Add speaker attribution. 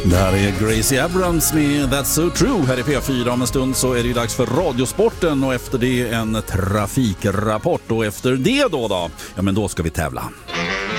Speaker 1: Det här är Gracie Abrams med That's So True här i P4. Om en stund så är det ju dags för Radiosporten och efter det en trafikrapport och efter det då, ja men då ska vi tävla.